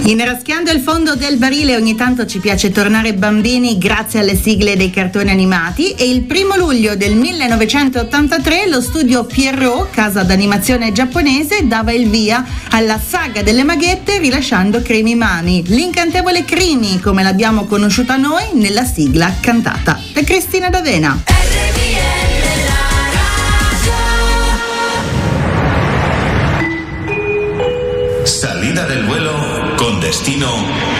Inraschiando il fondo del barile ogni tanto ci piace tornare bambini grazie alle sigle dei cartoni animati e il 1 luglio del 1983 lo studio Pierrot, casa d'animazione giapponese, dava il via alla saga delle maghette rilasciando Creamy Mami, l'incantevole Creamy come l'abbiamo conosciuta noi nella sigla cantata da Cristina D'Avena. Salida del vuelo con destino